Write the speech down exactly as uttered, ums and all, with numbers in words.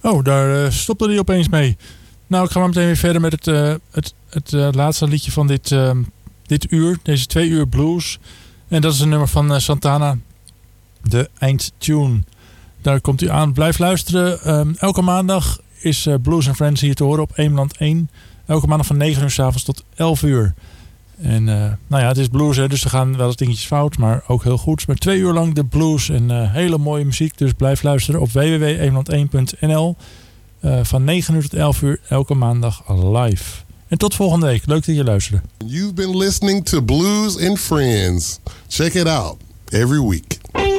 Oh, daar uh, stopte hij opeens mee. Nou, ik ga maar meteen weer verder met het, uh, het, het uh, laatste liedje van dit, uh, dit uur. Deze twee uur blues. En dat is een nummer van uh, Santana. De eindtune. Daar komt u aan. Blijf luisteren. Um, elke maandag is uh, Blues and Friends hier te horen op Eemland één. Elke maandag van negen uur 's avonds tot elf uur. En uh, nou ja, het is blues, hè, dus er gaan wel eens dingetjes fout, maar ook heel goed. Maar twee uur lang de blues en uh, hele mooie muziek. Dus blijf luisteren op w w w punt eemland één punt n l. Uh, van negen uur tot elf uur, elke maandag live. En tot volgende week. Leuk dat je luisterde. You've been listening to Blues and Friends. Check it out every week.